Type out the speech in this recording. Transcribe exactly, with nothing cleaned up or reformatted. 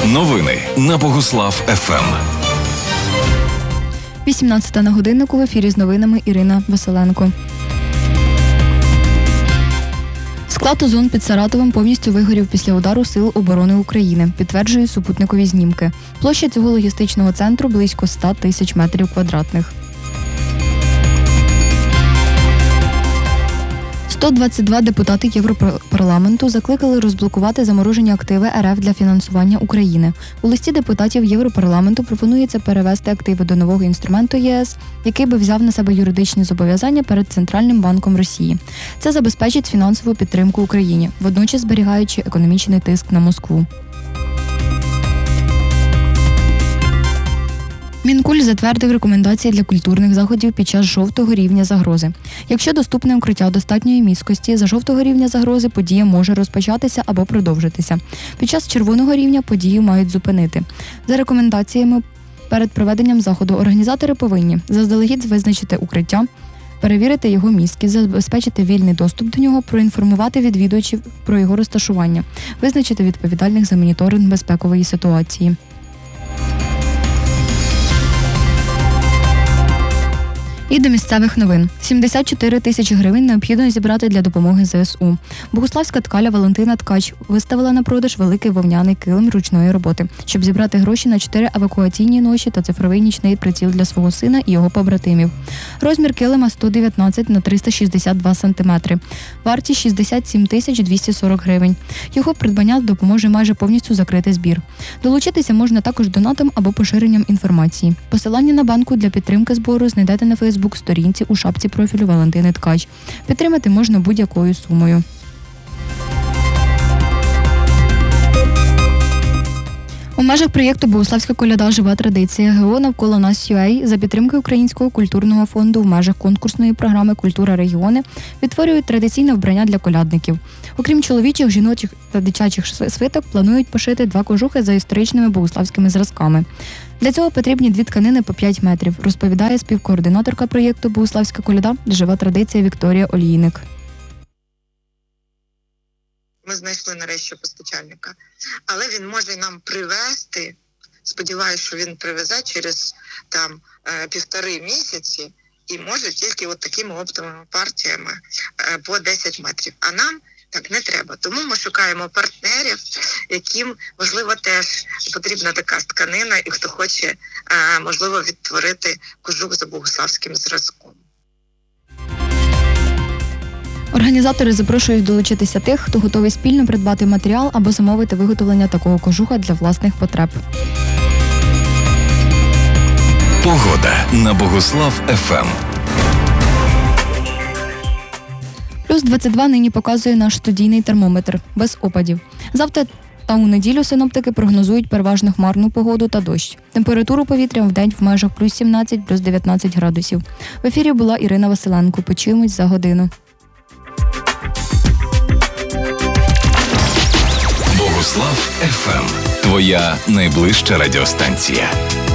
Новини на Богуслав еф ем. вісімнадцята на годиннику, в ефірі з новинами Ірина Василенко. Склад озон під Саратовом повністю вигорів після удару Сил оборони України, підтверджують супутникові знімки. Площа цього логістичного центру близько сто тисяч метрів квадратних. сто двадцять два депутати Європарламенту закликали розблокувати заморожені активи ер еф для фінансування України. У листі депутатів Європарламенту пропонується перевести активи до нового інструменту є ес, який би взяв на себе юридичні зобов'язання перед Центральним банком Росії. Це забезпечить фінансову підтримку Україні, водночас зберігаючи економічний тиск на Москву. Мінкульт затвердив рекомендації для культурних заходів під час жовтого рівня загрози. Якщо доступне укриття достатньої міськості, за жовтого рівня загрози подія може розпочатися або продовжитися. Під час червоного рівня подію мають зупинити. За рекомендаціями, перед проведенням заходу організатори повинні заздалегідь визначити укриття, перевірити його місткість, забезпечити вільний доступ до нього, проінформувати відвідувачів про його розташування, визначити відповідальних за моніторинг безпекової ситуації. І до місцевих новин. сімдесят чотири тисячі гривень необхідно зібрати для допомоги зе ес у. Богуславська ткаля Валентина Ткач виставила на продаж великий вовняний килим ручної роботи, щоб зібрати гроші на чотири евакуаційні ноші та цифровий нічний приціл для свого сина і його побратимів. Розмір килима сто дев'ятнадцять на триста шістдесят два сантиметри. Вартість шістдесят сім тисяч двісті сорок гривень. Його придбання допоможе майже повністю закрити збір. Долучитися можна також донатом або поширенням інформації. Посилання на банку для підтримки збору знайдете на Фейсбук сторінці у шапці профілю Валентини Ткач. Підтримати можна будь-якою сумою. У межах проєкту «Богуславська коляда. Жива традиція» ГО «Навколо нас ЮА» за підтримки Українського культурного фонду в межах конкурсної програми «Культура регіони» відтворюють традиційне вбрання для колядників. Окрім чоловічих, жіночих та дитячих свиток, планують пошити два кожухи за історичними богуславськими зразками. Для цього потрібні дві тканини по п'ять метрів, розповідає співкоординаторка проєкту «Богуславська коляда. Жива традиція» Вікторія Олійник. Ми знайшли нарешті постачальника, але він може нам привезти, сподіваюся, що він привезе через там півтори місяці і може тільки от такими оптовими партіями по десять метрів. А нам так не треба. Тому ми шукаємо партнерів, яким, можливо, теж потрібна така тканина і хто хоче, можливо, відтворити кожух за богуславським зразком. Організатори запрошують долучитися тих, хто готовий спільно придбати матеріал або замовити виготовлення такого кожуха для власних потреб. Погода на Богуслав еф ем. Плюс двадцять два нині показує наш студійний термометр, без опадів. Завтра та у неділю синоптики прогнозують переважно хмарну погоду та дощ. Температуру повітря вдень в межах плюс сімнадцять, плюс дев'ятнадцять градусів. В ефірі була Ірина Василенко. Почуємось за годину. Богуслав еф ем. Твоя найближча радіостанція.